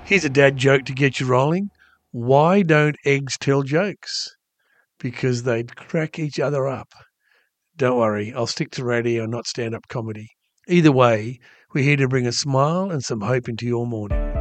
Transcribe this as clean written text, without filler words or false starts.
Here's a dad joke to get you rolling. Why don't eggs tell jokes? Because they'd crack each other up. Don't worry, I'll stick to radio and not stand-up comedy. Either way, we're here to bring a smile and some hope into your morning.